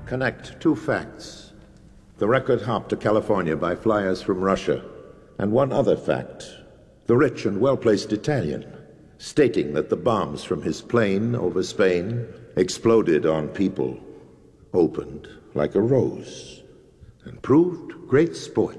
connect two facts. The record hop to California by flyers from Russia, and one other fact. The rich and well-placed Italian, stating that the bombs from his plane over Spain exploded on people, opened like a rose, and proved great sport.